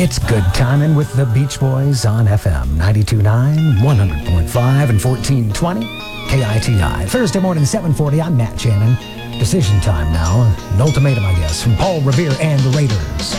It's good timing with the Beach Boys on FM 92.9, 100.5, and 1420 KITI. Thursday morning, 7:40. I'm Matt Shannon. Decision time now. An ultimatum, I guess, from Paul Revere and the Raiders.